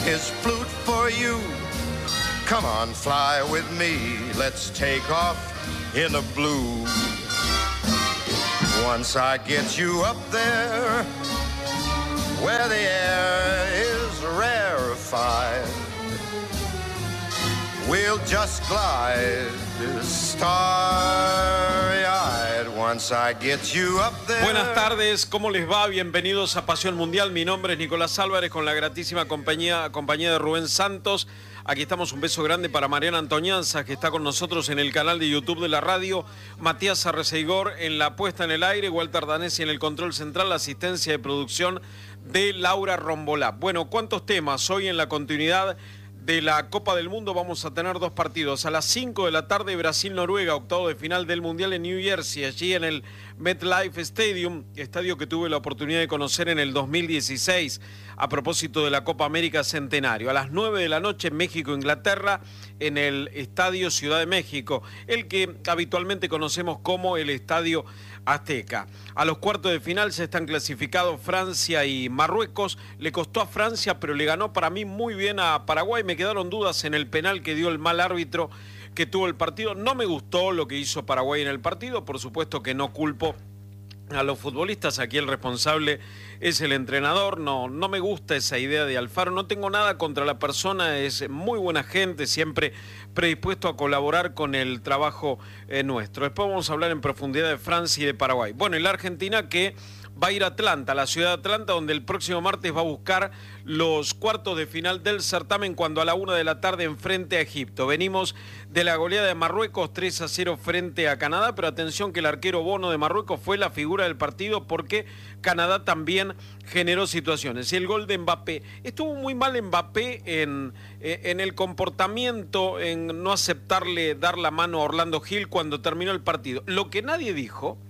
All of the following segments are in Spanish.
his flute for you. Come on, fly with me, let's take off in the blue. Once I get you up there, where the air is rarefied, we'll just glide starry-eyed. Once I get you up there. Buenas tardes, ¿cómo les va? Bienvenidos a Pasión Mundial. Mi nombre es Nicolás Álvarez con la gratísima compañía de Rubén Santos. Aquí estamos, un beso grande para Mariana Antoñanza, que está con nosotros en el canal de YouTube de la radio. Matías Arreceigor en la puesta en el aire, Walter Danesi en el control central, la asistencia de producción de Laura Rombolá. Bueno, ¿cuántos temas? Hoy en la continuidad de la Copa del Mundo vamos a tener dos partidos. A las 5 de la tarde, Brasil-Noruega, octavo de final del Mundial en New Jersey, allí en el MetLife Stadium, estadio que tuve la oportunidad de conocer en el 2016 a propósito de la Copa América Centenario. A las 9 de la noche, México-Inglaterra, en el Estadio Ciudad de México, el que habitualmente conocemos como el Estadio Azteca. A los cuartos de final se están clasificados Francia y Marruecos. Le costó a Francia, pero le ganó para mí muy bien a Paraguay. Me quedaron dudas en el penal que dio el mal árbitro que tuvo el partido. No me gustó lo que hizo Paraguay en el partido. Por supuesto que no culpo a los futbolistas, aquí el responsable es el entrenador. No me gusta esa idea de Alfaro. No tengo nada contra la persona, es muy buena gente, siempre predispuesto a colaborar con el trabajo nuestro. Después vamos a hablar en profundidad de Francia y de Paraguay. Bueno, y la Argentina que va a ir a Atlanta, la ciudad de Atlanta, donde el próximo martes va a buscar los cuartos de final del certamen cuando a la 1 de la tarde enfrente a Egipto. Venimos de la goleada de Marruecos 3-0 frente a Canadá, pero atención que el arquero Bono de Marruecos fue la figura del partido porque Canadá también generó situaciones. Y el gol de Mbappé, estuvo muy mal Mbappé en el comportamiento, en no aceptarle dar la mano a Orlando Gil cuando terminó el partido. Lo que nadie dijo,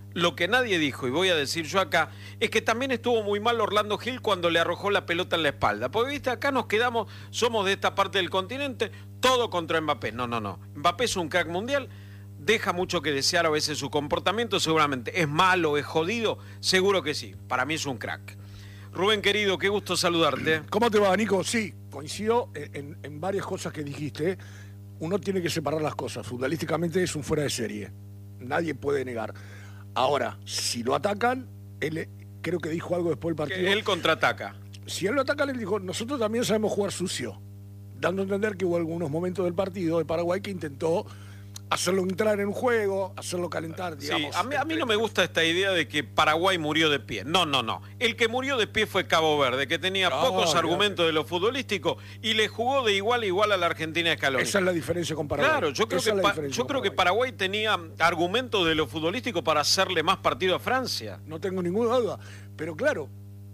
y voy a decir yo acá, es que también estuvo muy mal Orlando Gil cuando le arrojó la pelota en la espalda. Porque, viste, acá nos quedamos, somos de esta parte del continente, todo contra Mbappé. No. Mbappé es un crack mundial, deja mucho que desear a veces su comportamiento, seguramente. ¿Es malo, es jodido? Seguro que sí. Para mí es un crack. Rubén, querido, qué gusto saludarte. ¿Cómo te va, Nico? Sí, coincido en varias cosas que dijiste. Uno tiene que separar las cosas. Futbolísticamente es un fuera de serie. Nadie puede negar. Ahora, si lo atacan, él creo que dijo algo después del partido. Que él contraataca. Si él lo ataca, él dijo, nosotros también sabemos jugar sucio. Dando a entender que hubo algunos momentos del partido de Paraguay que intentó hacerlo entrar en un juego, hacerlo calentar, digamos. Sí, a mí no me gusta esta idea de que Paraguay murió de pie. No. El que murió de pie fue Cabo Verde, que tenía pocos argumentos de lo futbolístico y le jugó de igual a igual a la Argentina de Scaloni. Esa es la diferencia con Paraguay. Claro, yo creo que Paraguay tenía argumentos de lo futbolístico para hacerle más partido a Francia. No tengo ninguna duda, pero claro,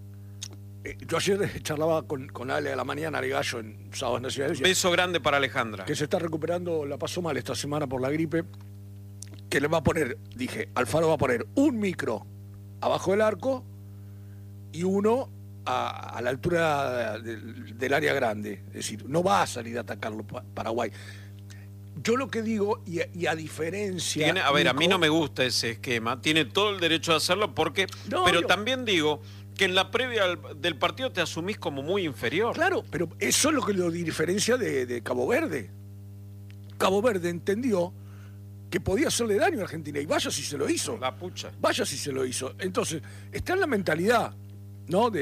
yo ayer charlaba con Ale a la mañana, Ale Gallo, en Sábados Nacionales. Beso grande para Alejandra. Que se está recuperando, la pasó mal esta semana por la gripe, que le va a poner, dije, Alfaro va a poner un micro abajo del arco y uno a la altura del área grande. Es decir, no va a salir a atacarlo Paraguay. Yo lo que digo, y a diferencia... a mí no me gusta ese esquema, tiene todo el derecho a hacerlo porque... pero también digo que en la previa del partido te asumís como muy inferior. Claro, pero eso es lo que lo diferencia de Cabo Verde. Cabo Verde entendió que podía hacerle daño a Argentina, y vaya si se lo hizo. La pucha. Vaya si se lo hizo. Entonces, está en la mentalidad, ¿no?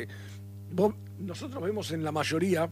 Nosotros vemos en la mayoría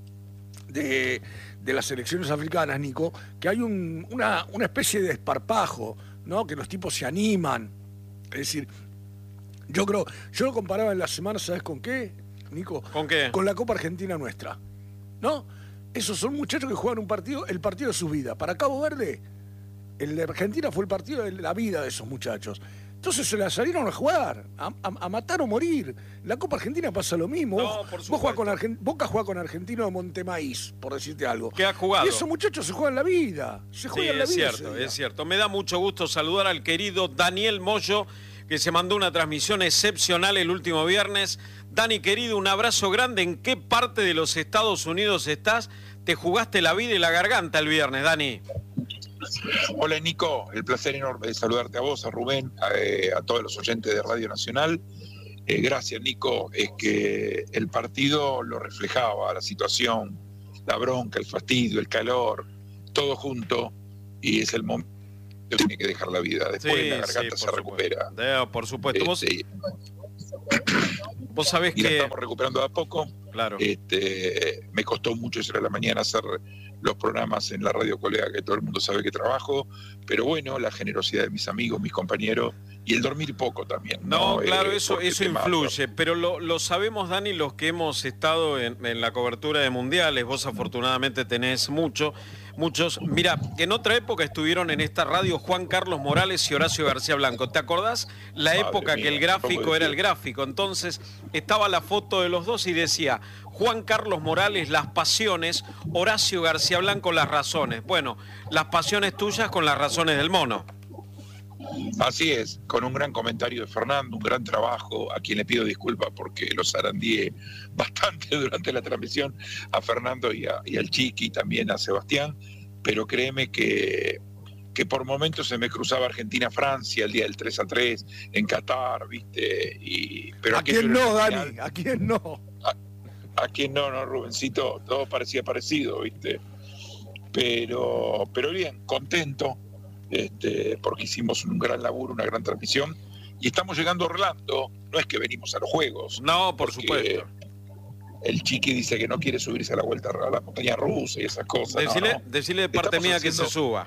de las selecciones africanas, Nico, que hay una especie de desparpajo, ¿no? Que los tipos se animan. Es decir, yo lo comparaba en la semana, ¿sabes con qué, Nico? ¿Con qué? Con la Copa Argentina nuestra, ¿no? Esos son muchachos que juegan el partido de su vida. Para Cabo Verde, el de Argentina fue el partido de la vida de esos muchachos. Entonces se la salieron a jugar, a matar o morir. La Copa Argentina pasa lo mismo. No, por supuesto. Boca juega con Argentino de Montemaíz, por decirte algo. ¿Qué ha jugado? Y esos muchachos se juegan la vida. Es cierto. Me da mucho gusto saludar al querido Daniel Moyo, que se mandó una transmisión excepcional el último viernes. Dani, querido, un abrazo grande. ¿En qué parte de los Estados Unidos estás? Te jugaste la vida y la garganta el viernes, Dani. Hola, Nico. El placer enorme de saludarte a vos, a Rubén, a todos los oyentes de Radio Nacional. Gracias, Nico. Es que el partido lo reflejaba, la situación, la bronca, el fastidio, el calor, todo junto, y es el momento que tiene que dejar la vida. Después la garganta se recupera. Por supuesto. Vos sabés y que... la estamos recuperando de a poco. Claro. Me costó mucho ayer a la mañana hacer los programas en la radio colega, que todo el mundo sabe que trabajo, pero bueno, la generosidad de mis amigos, mis compañeros, y el dormir poco también. No, claro, eso influye, pero lo sabemos, Dani, los que hemos estado en la cobertura de mundiales. Vos afortunadamente tenés muchos. Mira, en otra época estuvieron en esta radio Juan Carlos Morales y Horacio García Blanco. ¿Te acordás? La época que el gráfico era el gráfico. Entonces estaba la foto de los dos y decía Juan Carlos Morales, las pasiones, Horacio García Blanco, las razones. Bueno, las pasiones tuyas con las razones del mono. Así es, con un gran comentario de Fernando, un gran trabajo, a quien le pido disculpas porque los zarandié bastante durante la transmisión, a Fernando y al Chiqui, también a Sebastián, pero créeme que por momentos se me cruzaba Argentina-Francia el día del 3-3 en Qatar, ¿viste? Pero ¿A quién no, Dani? ¿A quién no? ¿A quién no, Rubencito? Todo parecía parecido, ¿viste? Pero bien, contento. Porque hicimos un gran laburo, una gran transmisión, y estamos llegando a Orlando. No es que venimos a los juegos. No, por supuesto. El Chiqui dice que no quiere subirse a la vuelta a la montaña rusa y esas cosas. Decile de parte mía que se suba.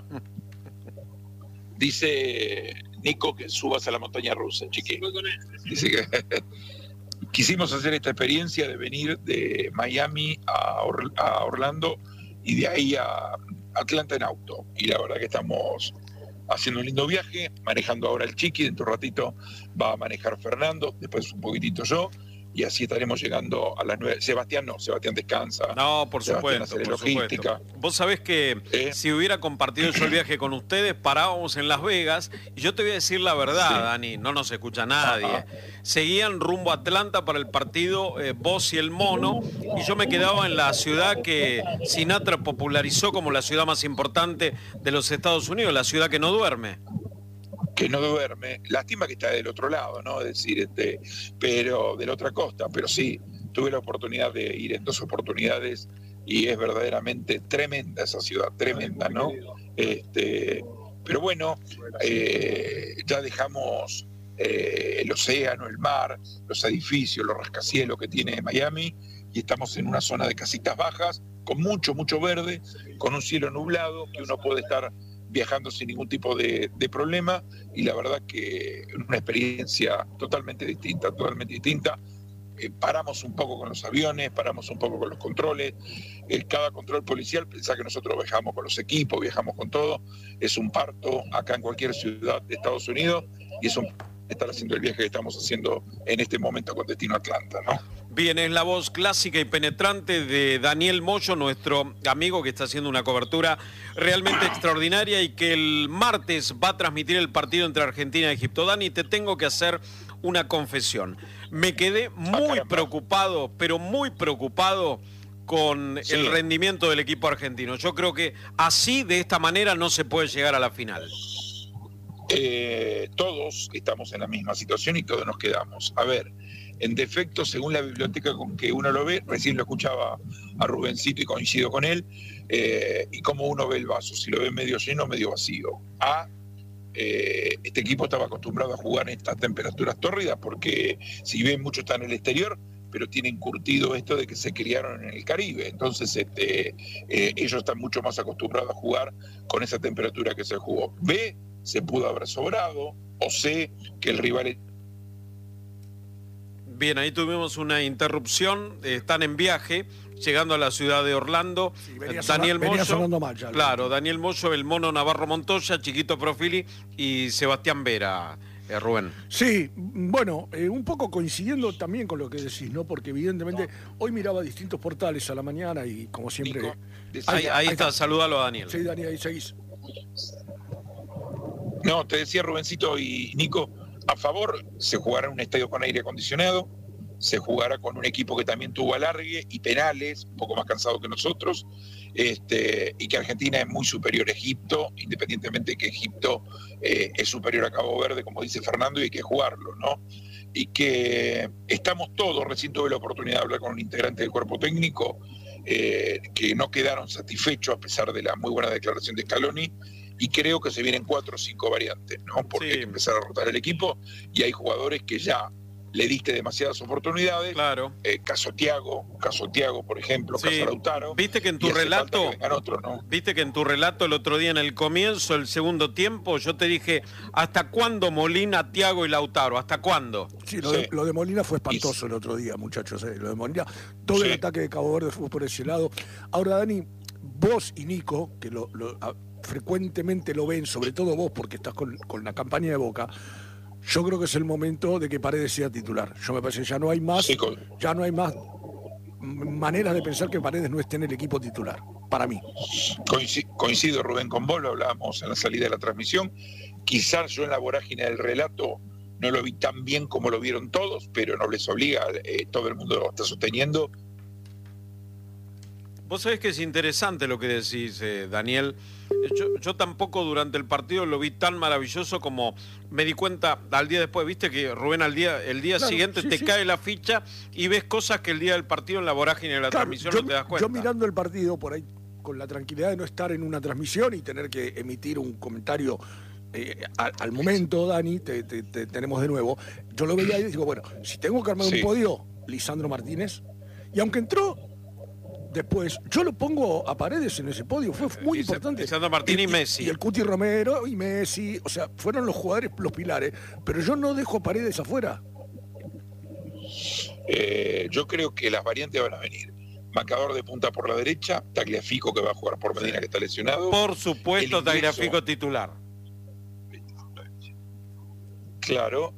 Dice Nico que subas a la montaña rusa, Chiqui. Dice que quisimos hacer esta experiencia de venir de Miami a Orlando y de ahí a Atlanta en auto. Y la verdad que estamos haciendo un lindo viaje, manejando ahora el Chiqui, dentro de un ratito va a manejar Fernando, después un poquitito yo, y así estaremos llegando a las 9. Sebastián descansa. No, por supuesto. Vos sabés que si hubiera compartido yo el viaje con ustedes, parábamos en Las Vegas, y yo te voy a decir la verdad, sí. Dani, no nos escucha nadie. Seguían rumbo a Atlanta para el partido vos y el Mono, y yo me quedaba en la ciudad que Sinatra popularizó como la ciudad más importante de los Estados Unidos, la ciudad que no duerme. Que no duerme, lástima que está del otro lado, ¿no? Es decir, pero de la otra costa, pero sí, tuve la oportunidad de ir en 2 oportunidades y es verdaderamente tremenda esa ciudad, tremenda, ¿no? Pero bueno, ya dejamos el océano, el mar, los edificios, los rascacielos que tiene Miami, y estamos en una zona de casitas bajas, con mucho verde, con un cielo nublado, que uno puede estar viajando sin ningún tipo de problema, y la verdad que una experiencia totalmente distinta. Paramos un poco con los aviones, paramos un poco con los controles, cada control policial, pensá que nosotros viajamos con los equipos, viajamos con todo, es un parto acá en cualquier ciudad de Estados Unidos, y es un estar haciendo el viaje que estamos haciendo en este momento con destino a Atlanta, ¿no? Bien, es la voz clásica y penetrante de Daniel Moyo, nuestro amigo que está haciendo una cobertura realmente extraordinaria y que el martes va a transmitir el partido entre Argentina y Egipto. Dani, te tengo que hacer una confesión. Me quedé muy preocupado, pero muy preocupado con el rendimiento del equipo argentino. Yo creo que así, de esta manera, no se puede llegar a la final. Todos estamos en la misma situación y todos nos quedamos. A ver, en defecto, según la biblioteca con que uno lo ve, recién lo escuchaba a Rubencito y coincido con él, y cómo uno ve el vaso, si lo ve medio lleno o medio vacío. Este equipo estaba acostumbrado a jugar en estas temperaturas tórridas porque si bien muchos están en el exterior, pero tienen curtido esto de que se criaron en el Caribe, entonces ellos están mucho más acostumbrados a jugar con esa temperatura que se jugó. B, se pudo haber sobrado, o C, que el rival... Bien, ahí tuvimos una interrupción, están en viaje, llegando a la ciudad de Orlando. Sí, Daniel Moyo, mal ya, claro, Daniel Moyo, el Mono Navarro Montoya, Chiquito Profili y Sebastián Vera, Rubén. Sí, bueno, un poco coincidiendo también con lo que decís, ¿no? Porque evidentemente hoy miraba distintos portales a la mañana y como siempre... Nico, ahí está, salúdalo a Daniel. Sí, Daniel, ahí seguís. No, te decía Rubencito y Nico, a favor se jugará en un estadio con aire acondicionado, se jugara con un equipo que también tuvo alargue y penales, un poco más cansado que nosotros, y que Argentina es muy superior a Egipto, independientemente de que Egipto es superior a Cabo Verde, como dice Fernando, y hay que jugarlo, ¿no? Y que estamos todos, recién tuve la oportunidad de hablar con un integrante del cuerpo técnico, que no quedaron satisfechos a pesar de la muy buena declaración de Scaloni, y creo que se vienen 4 o 5 variantes, ¿no? Porque hay que empezar a rotar el equipo, y hay jugadores que ya le diste demasiadas oportunidades. Claro. Caso Thiago, por ejemplo, Sí. caso Lautaro. Viste que en tu relato, viste que en tu relato el otro día en el comienzo, el segundo tiempo, yo te dije, ¿hasta cuándo Molina, Thiago y Lautaro? ¿Hasta cuándo? Sí, lo de Molina fue espantoso el otro día, muchachos. Lo de Molina, todo el ataque de Cabo Verde fue por ese lado. Ahora, Dani, vos y Nico, que frecuentemente lo ven, sobre todo vos porque estás con la campaña de Boca, yo creo que es el momento de que Paredes sea titular. Yo me parece que ya no hay más maneras de pensar que Paredes no esté en el equipo titular, para mí. Coincido, Rubén, con vos, lo hablábamos en la salida de la transmisión. Quizás yo en la vorágine del relato no lo vi tan bien como lo vieron todos, pero no les obliga, todo el mundo lo está sosteniendo. Vos sabés que es interesante lo que decís, Daniel. Yo tampoco durante el partido lo vi tan maravilloso como me di cuenta al día después. Viste que, Rubén, el día siguiente te cae la ficha y ves cosas que el día del partido en la vorágine de la transmisión no te das cuenta. Yo mirando el partido por ahí, con la tranquilidad de no estar en una transmisión y tener que emitir un comentario al momento, Dani, te tenemos de nuevo. Yo lo veía y digo, bueno, si tengo que armar un podio, Lisandro Martínez, y aunque entró después, yo lo pongo a Paredes en ese podio, fue muy importante. Lisandro Martínez y Messi. Y el Cuti Romero y Messi, o sea, fueron los jugadores, los pilares, pero yo no dejo a Paredes afuera. Yo creo que las variantes van a venir. Marcador de punta por la derecha, Tagliafico, que va a jugar por Medina, que está lesionado. Por supuesto, Tagliafico titular. Claro,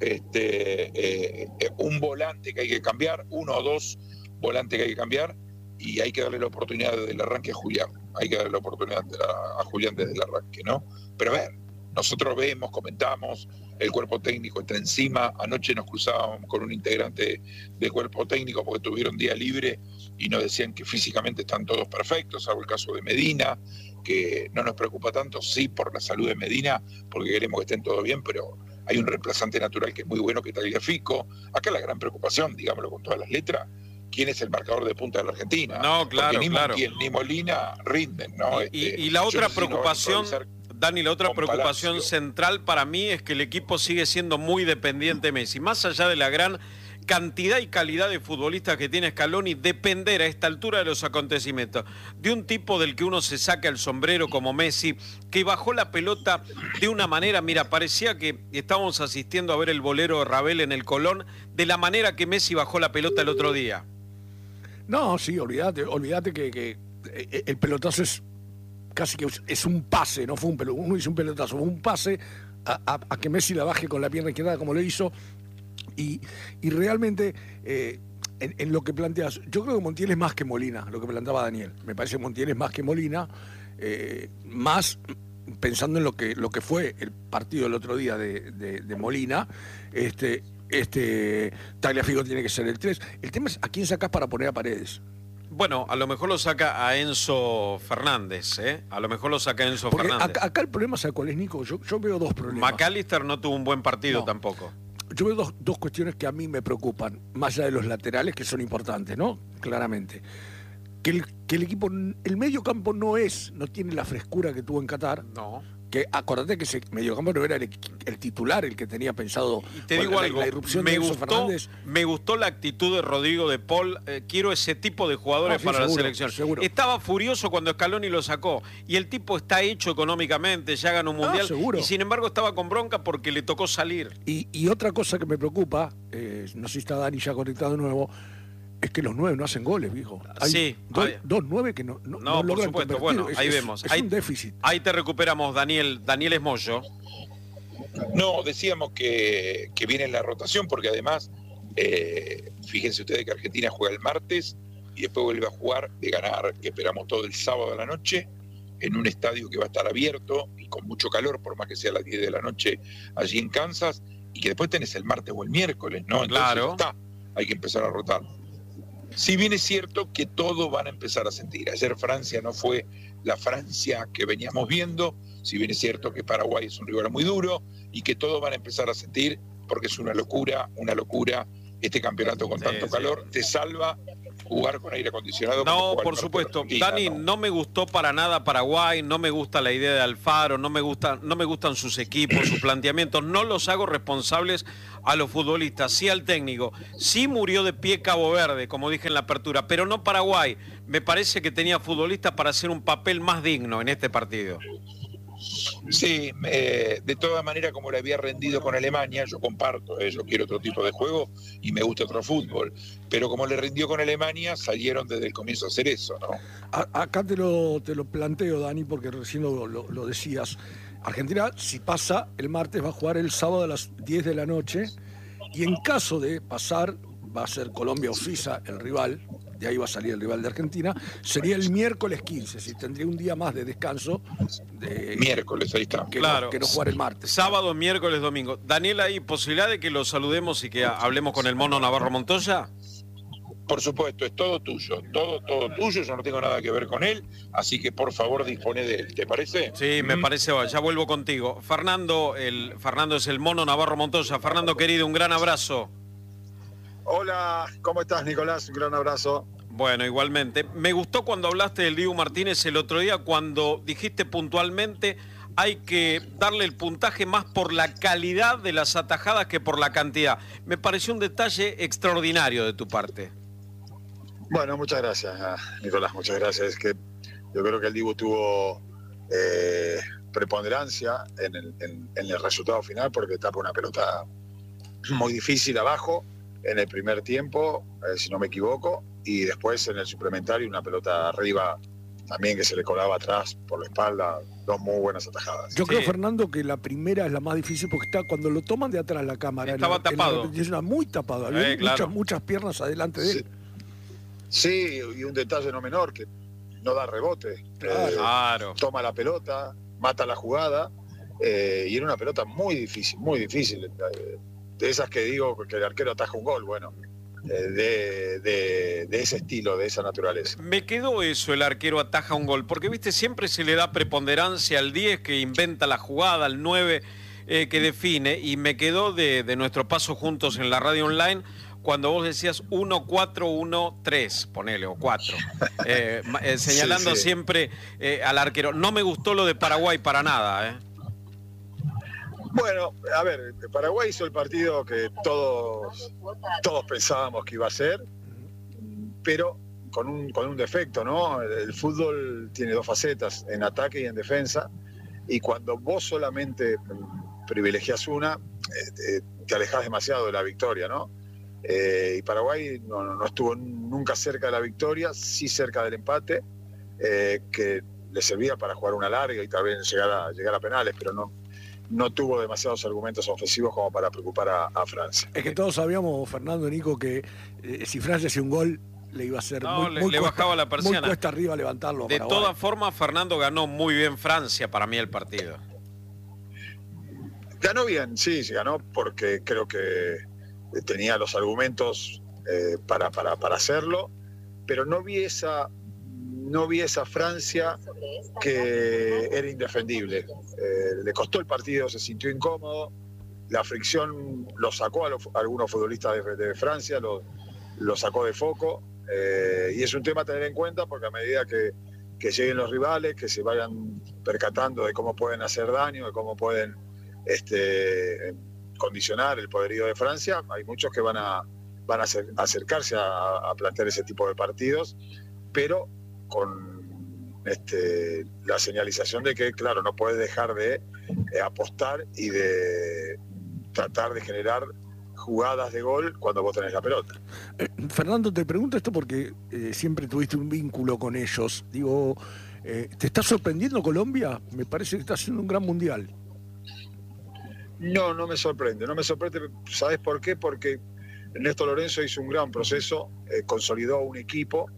un volante que hay que cambiar, 1 o 2 volantes que hay que cambiar, y hay que darle la oportunidad desde el arranque a Julián. Hay que darle la oportunidad a Julián desde el arranque, ¿no? Pero a ver, nosotros vemos, comentamos, el cuerpo técnico está encima. Anoche nos cruzábamos con un integrante del cuerpo técnico porque tuvieron día libre y nos decían que físicamente están todos perfectos, salvo el caso de Medina, que no nos preocupa tanto, sí, por la salud de Medina, porque queremos que estén todos bien, pero hay un reemplazante natural que es muy bueno, que es Tagliafico. Acá la gran preocupación, digámoslo con todas las letras, ¿quién es el marcador de punta de la Argentina? No, claro, porque ni claro. Montiel ni Molina rinden, ¿no? Y la otra preocupación, Dani, la otra preocupación Palacio central para mí es que el equipo sigue siendo muy dependiente de Messi. Más allá de la gran cantidad y calidad de futbolistas que tiene Scaloni, depender a esta altura de los acontecimientos de un tipo del que uno se saca el sombrero como Messi, que bajó la pelota de una manera, mira, parecía que estábamos asistiendo a ver el bolero de Ravel en el Colón, de la manera que Messi bajó la pelota el otro día. No, sí, olvídate que el pelotazo es casi que es un pase, no fue uno hizo un pelotazo, fue un pase a que Messi la baje con la pierna izquierda como lo hizo. Y realmente, en lo que planteas, yo creo que Montiel es más que Molina, lo que planteaba Daniel. Me parece que Montiel es más que Molina, más pensando en lo que fue el partido el otro día de Molina. Tagliafico tiene que ser el 3. El tema es a quién sacás para poner a Paredes. Bueno, a lo mejor lo saca a Enzo Fernández, ¿eh? A lo mejor lo saca a Enzo Fernández. Acá el problema, ¿sabes cuál es, Nico? Yo veo dos problemas. McAllister no tuvo un buen partido tampoco. Yo veo dos cuestiones que a mí me preocupan, más allá de los laterales, que son importantes, ¿no? Claramente. Que el equipo, el medio campo no tiene la frescura que tuvo en Qatar. No. Que acordate que ese mediocampo no era el titular el que tenía pensado. Y te digo algo, la irrupción de Enzo Fernández. Me gustó la actitud de Rodrigo de Paul. Quiero ese tipo de jugadores para la selección. Seguro. Estaba furioso cuando Scaloni lo sacó. Y el tipo está hecho económicamente, ya ganó un mundial. Seguro. Y sin embargo estaba con bronca porque le tocó salir. Y otra cosa que me preocupa, no sé si está Dani ya conectado de nuevo, es que los 9 no hacen goles, viejo. Hay dos 9 que no por logran supuesto. convertir. Bueno, ahí vemos. Es un déficit. Ahí te recuperamos, Daniel. Daniel Esmoyo. No, decíamos que viene en la rotación, porque además, fíjense ustedes que Argentina juega el martes y después vuelve a jugar de ganar, que esperamos todo el sábado a la noche, en un estadio que va a estar abierto y con mucho calor, por más que sea a las 10 de la noche allí en Kansas, y que después tenés el martes o el miércoles, ¿no? Entonces claro. está. hay que empezar a rotar. Si bien es cierto que todos van a empezar a sentir. Ayer Francia no fue la Francia que veníamos viendo, si bien es cierto que Paraguay es un rival muy duro y que todos van a empezar a sentir, porque es una locura este campeonato con tanto calor. Te salva jugar con aire acondicionado. No, por supuesto. Dani, no me gustó para nada Paraguay, no me gusta la idea de Alfaro, no me gustan sus equipos, sus planteamientos, no los hago responsables a los futbolistas, sí al técnico. Sí murió de pie Cabo Verde, como dije en la apertura, pero no Paraguay. Me parece que tenía futbolistas para hacer un papel más digno en este partido. Sí, de todas maneras, como le había rendido con Alemania, yo comparto, yo quiero otro tipo de juego y me gusta otro fútbol, pero como le rindió con Alemania, salieron desde el comienzo a hacer eso, ¿no? Acá te lo planteo, Dani, porque recién lo decías. Argentina, si pasa el martes, va a jugar el sábado a las 10 de la noche, y en caso de pasar, va a ser Colombia o Suiza el rival, de ahí va a salir el rival de Argentina, sería el miércoles 15, si tendría un día más de descanso. Miércoles, ahí está. Que no jugar el martes. Sábado, miércoles, domingo. Daniel, ¿hay posibilidad de que lo saludemos y que hablemos con el Mono Navarro Montoya? Por supuesto, es todo tuyo, todo tuyo, yo no tengo nada que ver con él, así que por favor dispone de él, ¿te parece? Sí, me parece, ya vuelvo contigo. Fernando es el Mono Navarro Montoya. Fernando, querido, un gran abrazo. Hola, ¿cómo estás, Nicolás? Un gran abrazo. Bueno, igualmente. Me gustó cuando hablaste del Dibu Martínez el otro día, cuando dijiste puntualmente hay que darle el puntaje más por la calidad de las atajadas que por la cantidad. Me pareció un detalle extraordinario de tu parte. Bueno, muchas gracias, Nicolás, muchas gracias. Es que yo creo que el Dibu tuvo preponderancia en el resultado final, porque tapa una pelota muy difícil abajo en el primer tiempo, si no me equivoco, y después en el suplementario una pelota arriba también que se le colaba atrás por la espalda. Dos muy buenas atajadas. Yo creo, Fernando, que la primera es la más difícil porque está cuando lo toman de atrás la cámara. Estaba tapado. Es una muy tapado. Había muchas piernas adelante de él. Sí, y un detalle no menor, que no da rebote. Claro. Toma la pelota, mata la jugada, y era una pelota muy difícil. De esas que digo que el arquero ataja un gol, bueno, de ese estilo, de esa naturaleza. Me quedó eso, el arquero ataja un gol, porque viste, siempre se le da preponderancia al 10 que inventa la jugada, al 9 que define, y me quedó de nuestro paso juntos en la radio online, cuando vos decías 1-4-1-3, ponele, o 4, señalando sí. Siempre al arquero. No me gustó lo de Paraguay para nada, Bueno, a ver, Paraguay hizo el partido que todos pensábamos que iba a ser, pero con un defecto, ¿no? El fútbol tiene dos facetas, en ataque y en defensa, y cuando vos solamente privilegias una, te alejás demasiado de la victoria, ¿no? Y Paraguay no estuvo nunca cerca de la victoria, sí cerca del empate, que le servía para jugar una larga y también llegar a penales, pero no tuvo demasiados argumentos ofensivos como para preocupar a Francia. Es que todos sabíamos, Fernando, Nico, que si Francia hacía un gol, le iba a ser le bajaba la persiana. Muy cuesta arriba levantarlo. De todas formas, Fernando ganó muy bien Francia para mí el partido. Ganó bien, sí, ganó porque creo que tenía los argumentos para hacerlo, pero no vi esa Francia que era indefendible. Le costó el partido, se sintió incómodo, la fricción lo sacó a algunos futbolistas de Francia, lo sacó de foco, y es un tema a tener en cuenta porque a medida que lleguen los rivales, que se vayan percatando de cómo pueden hacer daño, de cómo pueden condicionar el poderío de Francia, hay muchos que van a acercarse a plantear ese tipo de partidos, pero con la señalización de que, claro, no puedes dejar de apostar y de tratar de generar jugadas de gol cuando vos tenés la pelota. Fernando, te pregunto esto porque siempre tuviste un vínculo con ellos. Digo, ¿te está sorprendiendo Colombia? Me parece que está haciendo un gran mundial. No me sorprende. ¿Sabés por qué? Porque Néstor Lorenzo hizo un gran proceso, consolidó un equipo,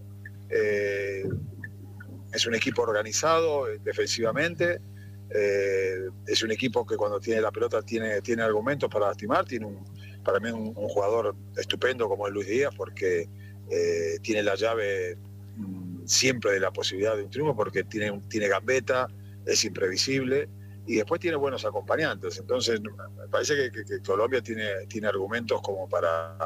es un equipo organizado defensivamente, es un equipo que cuando tiene la pelota tiene argumentos para lastimar, tiene para mí un jugador estupendo como es Luis Díaz, porque tiene la llave siempre de la posibilidad de un triunfo, porque tiene gambeta, es imprevisible y después tiene buenos acompañantes. Entonces me parece que Colombia tiene argumentos como para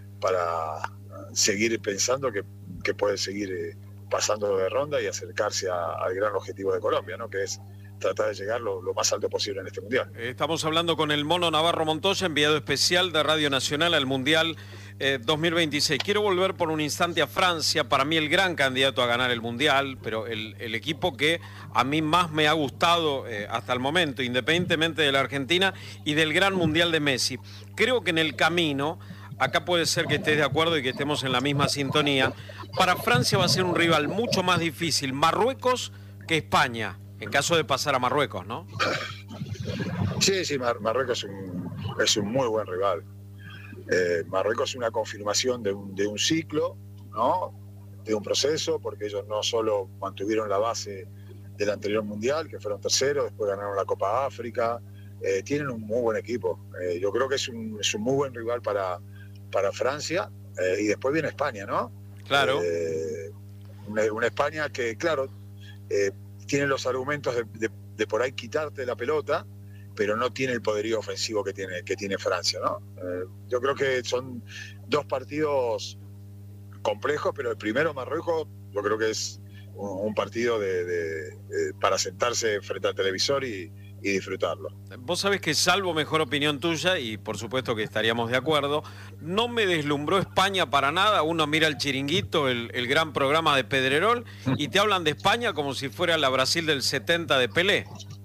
seguir pensando que puede seguir pasando de ronda y acercarse al gran objetivo de Colombia, ¿no? Que es tratar de llegar lo más alto posible en este Mundial. Estamos hablando con el Mono Navarro Montoya, enviado especial de Radio Nacional al Mundial 2026. Quiero volver por un instante a Francia, para mí el gran candidato a ganar el Mundial, pero el equipo que a mí más me ha gustado hasta el momento, independientemente de la Argentina y del gran Mundial de Messi. Creo que en el camino, acá puede ser que estés de acuerdo y que estemos en la misma sintonía, para Francia va a ser un rival mucho más difícil Marruecos que España, en caso de pasar a Marruecos, ¿no? Sí, Marruecos es un muy buen rival. Marruecos es una confirmación de un ciclo, ¿no? De un proceso, porque ellos no solo mantuvieron la base del anterior Mundial, que fueron terceros, después ganaron la Copa África, tienen un muy buen equipo. Yo creo que es un muy buen rival para Francia, y después viene España, ¿no? Claro. Una España que, claro, tiene los argumentos de por ahí quitarte la pelota, pero no tiene el poderío ofensivo que tiene Francia, ¿no? Yo creo que son dos partidos complejos, pero el primero, Marruecos, yo creo que es un partido para sentarse frente al televisor y disfrutarlo. Vos sabés que, salvo mejor opinión tuya, y por supuesto que estaríamos de acuerdo, no me deslumbró España para nada. Uno mira el Chiringuito, el gran programa de Pedrerol, y te hablan de España como si fuera la Brasil del 70 de Pelé.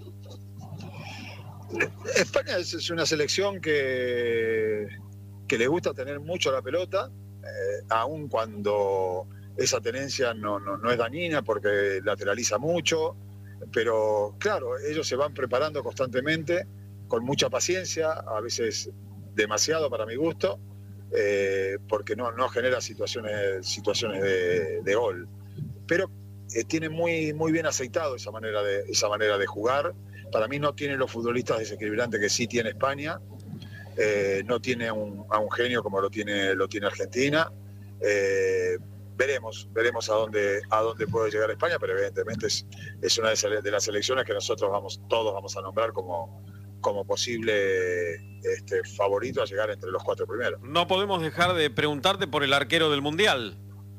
España es una selección que le gusta tener mucho la pelota, aun cuando esa tenencia no es dañina porque lateraliza mucho, pero claro, ellos se van preparando constantemente, con mucha paciencia, a veces demasiado para mi gusto, porque no genera situaciones de gol. Pero tiene muy bien aceitado esa manera de jugar. Para mí no tiene los futbolistas desequilibrantes que sí tiene España, no tiene a un genio como lo tiene Argentina. Veremos a dónde puede llegar España, pero evidentemente es una de las selecciones que nosotros todos vamos a nombrar como posible favorito a llegar entre los 4 primeros. No podemos dejar de preguntarte por el arquero del Mundial.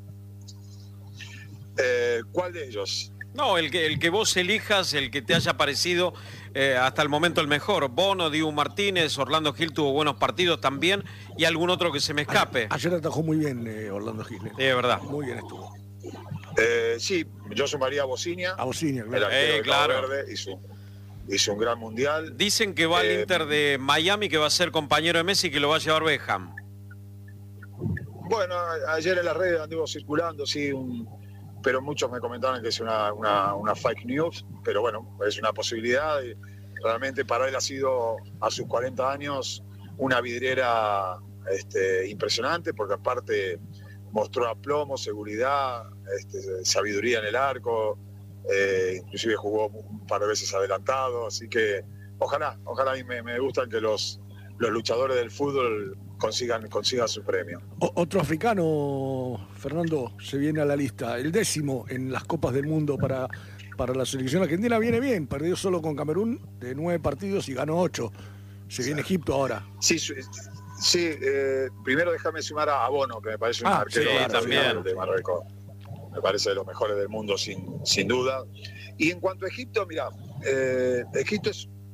¿Cuál de ellos? No, el que vos elijas, el que te haya parecido hasta el momento el mejor. Bono, Dibu Martínez, Orlando Gil tuvo buenos partidos también, y algún otro que se me escape. Ayer atajó muy bien Orlando Gil. De verdad. Muy bien estuvo. Sí, yo sumaría a Bociña. A Bociña, claro. El arquero de claro. Cabo Verde hizo un gran Mundial. Dicen que va al Inter de Miami, que va a ser compañero de Messi, que lo va a llevar Beckham. Bueno, ayer en las redes anduvo circulando, sí, pero muchos me comentaron que es una fake news, pero bueno, es una posibilidad. Y realmente para él ha sido, a sus 40 años, una vidriera impresionante, porque aparte mostró aplomo, seguridad, sabiduría en el arco, inclusive jugó un par de veces adelantado, así que ojalá a mí me gustan que los luchadores del fútbol consigan su premio. Otro africano, Fernando, se viene a la lista, el 10º en las Copas del Mundo para la selección argentina. Viene bien, perdió solo con Camerún de 9 partidos y ganó 8. Se viene Egipto ahora. Sí, primero déjame sumar a Bono, que me parece un arquero también de Marruecos. Me parece de los mejores del mundo, sin duda. Y en cuanto a Egipto, mira, Egipto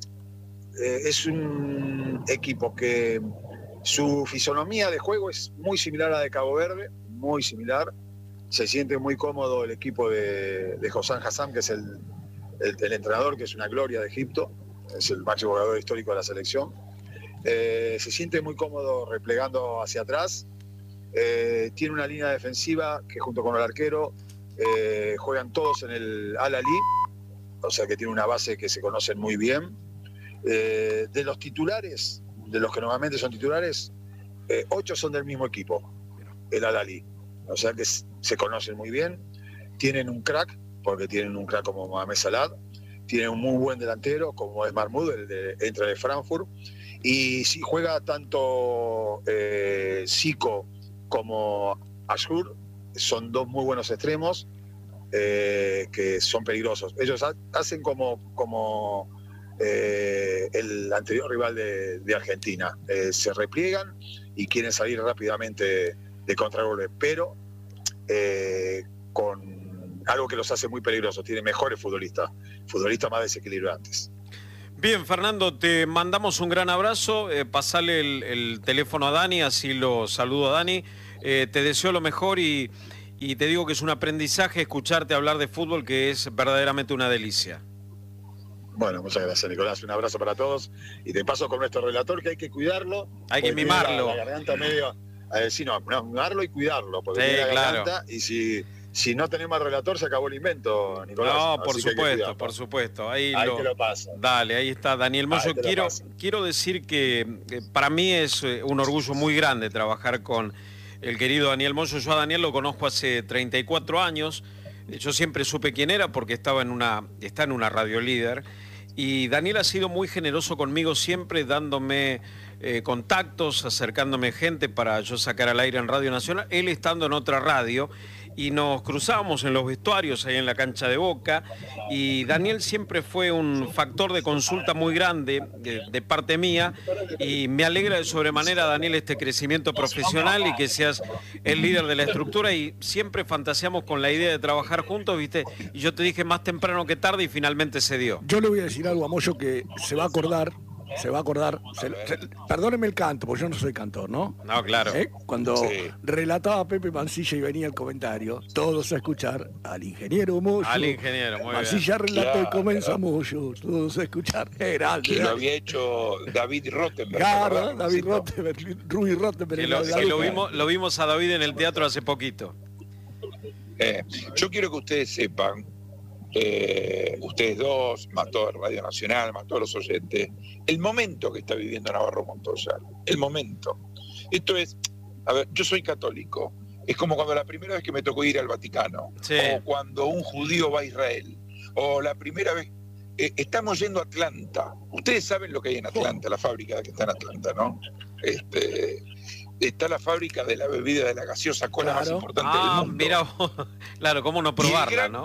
es un equipo que su fisonomía de juego es muy similar a la de Cabo Verde, muy similar. Se siente muy cómodo el equipo de Hossam Hassam, que es el entrenador, que es una gloria de Egipto, es el máximo jugador histórico de la selección. Se siente muy cómodo replegando hacia atrás. Tiene una línea defensiva que, junto con el arquero, juegan todos en el Al-Ahly, o sea que tiene una base que se conocen muy bien. De los titulares, de los que normalmente son titulares, 8 son del mismo equipo, el Al-Ahly, o sea que se conocen muy bien. Tienen un crack, porque tienen un crack como Mohamed Salah, tienen un muy buen delantero como es Mahmoud, entra de Frankfurt, Y si juega tanto Zico como Asur, son dos muy buenos extremos que son peligrosos. Ellos hacen como el anterior rival de Argentina. Se repliegan y quieren salir rápidamente de contragolpe, pero con algo que los hace muy peligrosos. Tienen mejores futbolistas más desequilibrantes. Bien, Fernando, te mandamos un gran abrazo. Pasale el teléfono a Dani, así lo saludo a Dani. Te deseo lo mejor y te digo que es un aprendizaje escucharte hablar de fútbol, que es verdaderamente una delicia. Bueno, muchas gracias, Nicolás. Un abrazo para todos. Y te paso con nuestro relator, que hay que cuidarlo. Hay que mimarlo. La garganta medio... mimarlo y cuidarlo. Porque sí, tiene la claro. garganta, y si no tenemos al relator, se acabó el invento, Nicolás. No, por supuesto. Ahí te lo paso. Dale, ahí está Daniel Moyo. Quiero decir que para mí es un orgullo muy grande trabajar con el querido Daniel Moyo. Yo a Daniel lo conozco hace 34 años. Yo siempre supe quién era porque está en una radio líder. Y Daniel ha sido muy generoso conmigo siempre, dándome contactos, acercándome gente para yo sacar al aire en Radio Nacional, él estando en otra radio, y nos cruzábamos en los vestuarios ahí en la cancha de Boca, y Daniel siempre fue un factor de consulta muy grande de parte mía, y me alegra de sobremanera, Daniel, este crecimiento profesional y que seas el líder de la estructura, y siempre fantaseamos con la idea de trabajar juntos, ¿viste? Y yo te dije más temprano que tarde y finalmente se dio. Yo le voy a decir algo a Moyo que se va a acordar, perdóneme el canto, porque yo no soy cantor, ¿no? No, claro. Cuando relataba Pepe Mancilla y venía el comentario, todos a escuchar al ingeniero Moyo. Al ingeniero, muy Mancilla bien. relató y comienza Moyo, todos a escuchar. Que lo había hecho David Rottenberg. Claro, David Rottenberg, Rui Rottenberg. Lo vimos a David en el teatro hace poquito. Yo quiero que ustedes sepan, ustedes dos, más todo Radio Nacional, más todos los oyentes, el momento que está viviendo Navarro Montoya, el momento. Esto es, a ver, yo soy católico, es como cuando la primera vez que me tocó ir al Vaticano, sí. O cuando un judío va a Israel, o la primera vez, estamos yendo a Atlanta, ustedes saben lo que hay en Atlanta, la fábrica que está en Atlanta, ¿no? Está la fábrica de la bebida de la gaseosa cola más importante del mundo. Mira, claro, cómo no probarla, y el gran ¿no?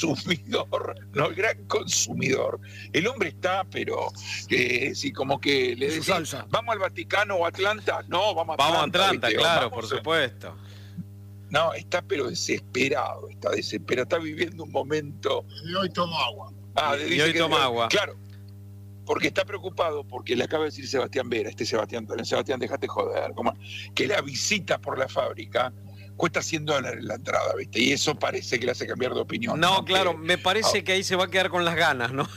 el gran consumidor. El hombre está, pero sí, como que le decís, ¿vamos al Vaticano o Atlanta? No, vamos a Atlanta, ¿viste? Claro, por supuesto. No, está pero desesperado, está viviendo un momento. Y hoy tomo agua. Y hoy toma agua. Claro. Porque está preocupado, porque le acaba de decir Sebastián Vera, Sebastián, dejate joder, que la visita por la fábrica cuesta $100 en la entrada, ¿viste? Y eso parece que le hace cambiar de opinión. No, claro, me parece que ahí se va a quedar con las ganas, ¿no?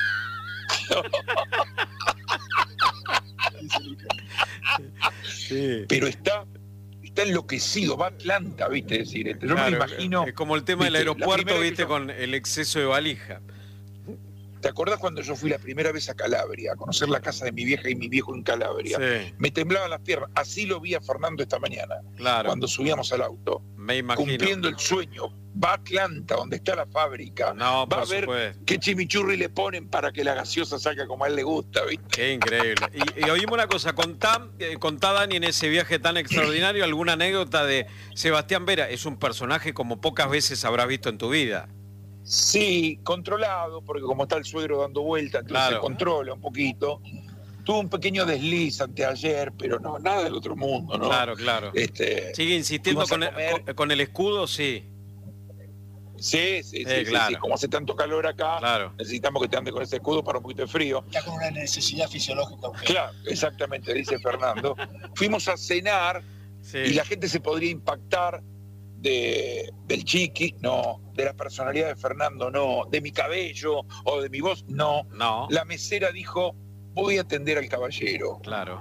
Sí. Pero está enloquecido, va a Atlanta, ¿viste? Es decir, yo me imagino. Es como el tema del aeropuerto, ¿viste? Con el exceso de valija. ¿Te acordás cuando yo fui la primera vez a Calabria, a conocer la casa de mi vieja y mi viejo en Calabria? Sí. Me temblaban las piernas. Así lo vi a Fernando esta mañana, claro. Cuando subíamos al auto. Me imagino. Cumpliendo el sueño. Va a Atlanta, donde está la fábrica. No, va a ver supuesto. qué chimichurri le ponen para que la gaseosa salga como a él le gusta, ¿viste? Qué increíble. Y oímos una cosa, contá, Dani, en ese viaje tan extraordinario, alguna anécdota de Sebastián Vera. Es un personaje como pocas veces habrás visto en tu vida. Sí, controlado, porque como está el suegro dando vuelta, entonces se controla un poquito. Tuvo un pequeño desliz anteayer, pero no, nada del otro mundo, ¿no? Claro. Sigue insistiendo con el escudo, sí. Sí, claro. sí. Como hace tanto calor acá, claro. Necesitamos que te ande con ese escudo para un poquito de frío. Está con una necesidad fisiológica. Claro, exactamente, dice Fernando. Fuimos a cenar y la gente se podría impactar del chiqui, no, de la personalidad de Fernando, no, de mi cabello o de mi voz, no. La mesera dijo, voy a atender al caballero. Claro.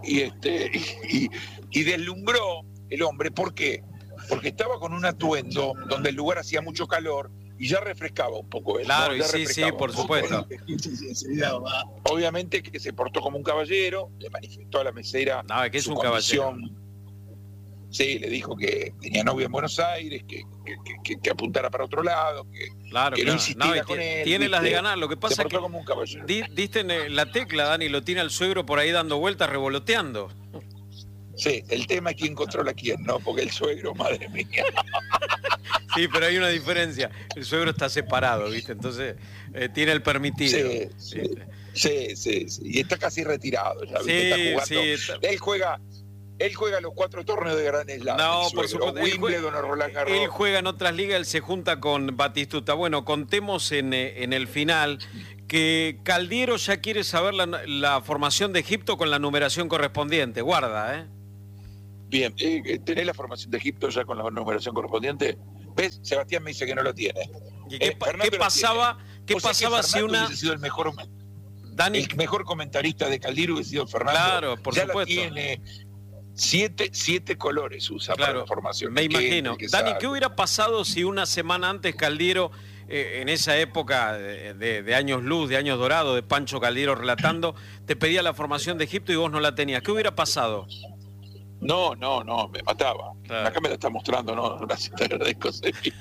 Y deslumbró el hombre, ¿por qué? Porque estaba con un atuendo donde el lugar hacía mucho calor y ya refrescaba un poco él. Claro, ¿no? y sí, por supuesto. Obviamente que se portó como un caballero, le manifestó a la mesera que es su un condición. caballero. Sí, le dijo que tenía novia en Buenos Aires, que apuntara para otro lado, que no insistiera con él. Tiene las de ganar, lo que pasa es que como un caballero. Diste en la tecla, Dani, lo tiene al suegro por ahí dando vueltas, revoloteando. Sí, el tema es quién controla a quién, ¿no? Porque el suegro, madre mía. Sí, pero hay una diferencia. El suegro está separado, ¿viste? Entonces tiene el permitido. Sí. Y está casi retirado ya, ¿viste? Está jugando. Él juega los 4 torneos de Gran Slam. No, por supuesto. Wimbledon o Roland Garros. Él juega en otras ligas, él se junta con Batistuta. Bueno, contemos en el final que Caldiero ya quiere saber la formación de Egipto con la numeración correspondiente. Guarda, ¿eh? Bien, ¿tenés la formación de Egipto ya con la numeración correspondiente? ¿Ves? Sebastián me dice que no lo tiene. ¿Y qué pasaba si una... hubiese sido el mejor comentarista de Caldiero hubiese sido Fernando. Claro, por ya supuesto. La tiene 7 colores usa para la formación. Me imagino. Dani, ¿qué hubiera pasado si una semana antes Caldiero, en esa época de años luz, de años dorados, de Pancho Caldiero relatando, te pedía la formación de Egipto y vos no la tenías? ¿Qué hubiera pasado? No, me mataba. Claro. Acá me la está mostrando, no, gracias, te agradezco,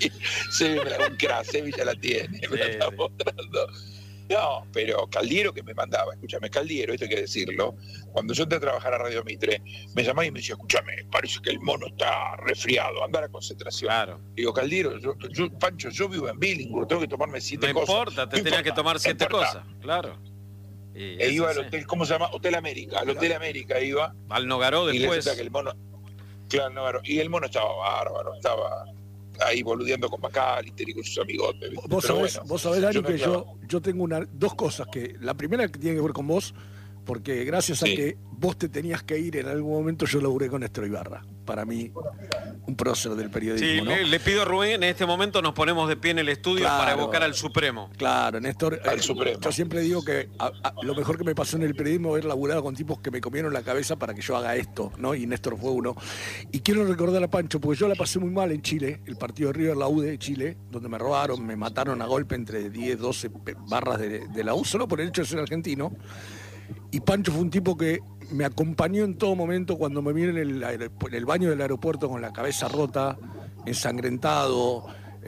un crack, Sevi ya la tiene, me la está mostrando. No, pero Caldiero que me mandaba, escúchame, Caldiero, esto hay que decirlo, cuando yo entré a trabajar a Radio Mitre, me llamaba y me decía, escúchame, parece que el mono está resfriado, anda a la concentración. Claro. Digo, Caldiero, Pancho, yo vivo en Billinghurst, tengo que tomarme 7 cosas. No importa, te tenías que tomar 7 cosas, claro. Iba al hotel, ¿cómo se llama? Hotel América. Al Hotel América iba. Al Nogaró después. Y que el mono, claro, Nogaró. Y el mono estaba bárbaro, estaba ahí boludeando con McAllister y con sus amigotes. Vos sabés, Dani, que yo tengo dos cosas. Que la primera que tiene que ver con vos, porque gracias a que vos te tenías que ir en algún momento, yo laburé con Néstor Ibarra. Para mí, un prócer del periodismo. Sí, ¿no? Le pido a Rubén, en este momento nos ponemos de pie en el estudio para evocar al Supremo. Claro, Néstor. Al Supremo. Yo siempre digo que lo mejor que me pasó en el periodismo es haber laburado con tipos que me comieron la cabeza para que yo haga esto, ¿no? Y Néstor fue uno. Y quiero recordar a Pancho, porque yo la pasé muy mal en Chile, el partido de River, la U de Chile, donde me robaron, me mataron a golpe entre 10, 12 barras de la U, solo por el hecho de ser argentino. Y Pancho fue un tipo que me acompañó en todo momento cuando me vi en el baño del aeropuerto con la cabeza rota, ensangrentado.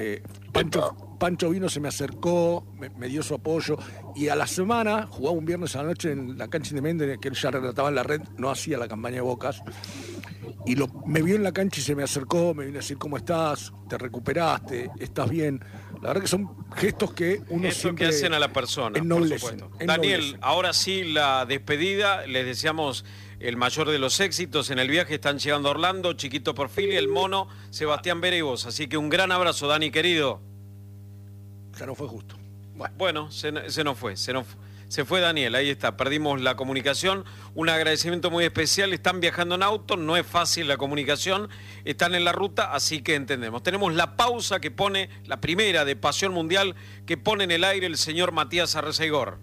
Pancho vino, se me acercó, me dio su apoyo. Y a la semana, jugaba un viernes a la noche en la cancha Independiente, que él ya relataba en la red, no hacía la campaña de Bocas. Y me vio en la cancha y se me acercó, me vino a decir, ¿cómo estás? ¿Te recuperaste? ¿Estás bien? La verdad que son gestos que uno siempre... que hacen a la persona, por supuesto. Daniel, ahora sí la despedida, les deseamos el mayor de los éxitos en el viaje, están llegando a Orlando, Chiquito Porfirio, el Mono, Sebastián Vera y vos, así que un gran abrazo, Dani, querido. Ya no fue justo. Bueno, se nos fue. Se fue Daniel, ahí está, perdimos la comunicación. Un agradecimiento muy especial, están viajando en auto, no es fácil la comunicación, están en la ruta, así que entendemos. Tenemos la pausa que pone, la primera de Pasión Mundial, que pone en el aire el señor Matías Arreceigor.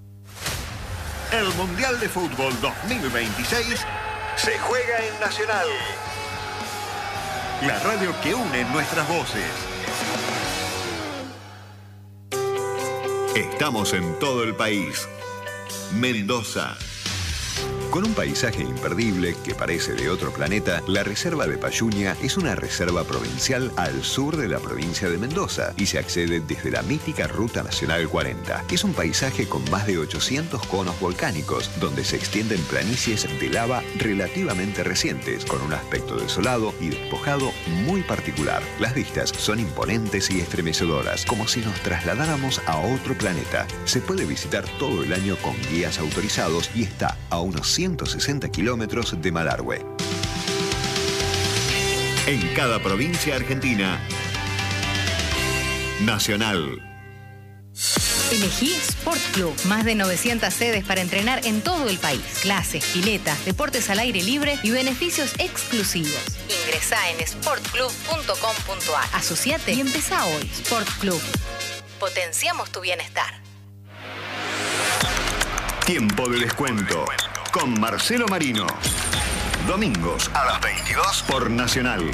El Mundial de Fútbol 2026 se juega en Nacional. La radio que une nuestras voces. Estamos en todo el país. Mendoza. Con un paisaje imperdible que parece de otro planeta, la Reserva de Payuña es una reserva provincial al sur de la provincia de Mendoza y se accede desde la mítica Ruta Nacional 40. Es un paisaje con más de 800 conos volcánicos, donde se extienden planicies de lava relativamente recientes, con un aspecto desolado y despojado muy particular. Las vistas son imponentes y estremecedoras, como si nos trasladáramos a otro planeta. Se puede visitar todo el año con guías autorizados y está a unos 160 kilómetros de Malargüe. En cada provincia argentina, Nacional. Elegí Sport Club. Más de 900 sedes para entrenar en todo el país. Clases, piletas, deportes al aire libre y beneficios exclusivos. Ingresá en sportclub.com.ar. Asociate y empezá hoy. Sport Club. Potenciamos tu bienestar. Tiempo de descuento con Marcelo Marino. Domingos a las 22 por Nacional.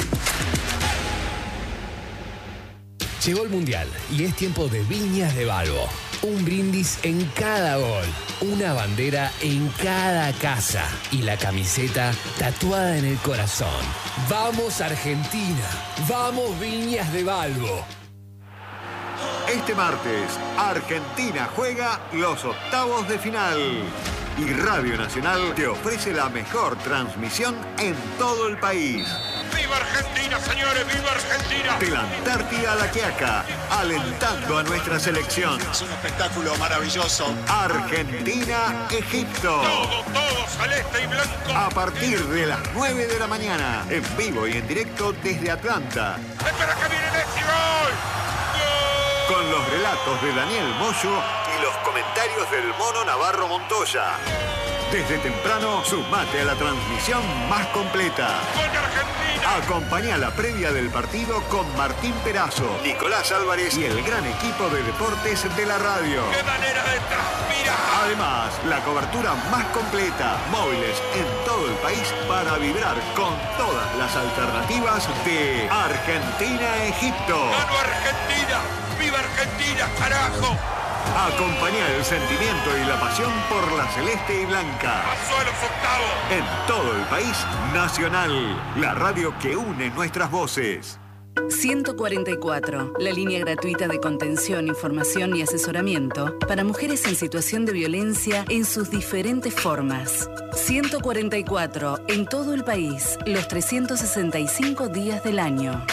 Llegó el Mundial y es tiempo de Viñas de Balbo. Un brindis en cada gol, una bandera en cada casa y la camiseta tatuada en el corazón. ¡Vamos Argentina! ¡Vamos Viñas de Balbo! Este martes, Argentina juega los octavos de final. Y Radio Nacional te ofrece la mejor transmisión en todo el país. ¡Viva Argentina, señores! ¡Viva Argentina! De la Antártida a la Quiaca, alentando a nuestra selección. Es un espectáculo maravilloso. Argentina-Egipto. Todo celeste y blanco. A partir de las 9 de la mañana, en vivo y en directo desde Atlanta. ¡Espera que viene Messi! ¡Gol! Con los relatos de Daniel Moyo y los comentarios del Mono Navarro Montoya. Desde temprano, sumate a la transmisión más completa. ¡Gol de Argentina! Acompañá la previa del partido con Martín Perazo, Nicolás Álvarez y el gran equipo de deportes de la radio. ¡Qué manera de transpirar! Además, la cobertura más completa, móviles en todo el país para vibrar con todas las alternativas de Argentina-Egipto. ¡Gano Argentina! ¡Viva Argentina, carajo! Acompañá el sentimiento y la pasión por la celeste y blanca. ¡Pasó a los octavos! En todo el país, Nacional, la radio que une nuestras voces. 144, la línea gratuita de contención, información y asesoramiento para mujeres en situación de violencia en sus diferentes formas. 144, en todo el país, los 365 días del año.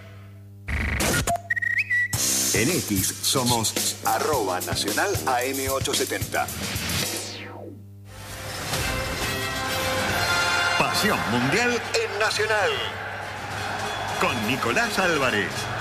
En X somos @Nacional AM870. Pasión Mundial en Nacional. Con Nicolás Álvarez.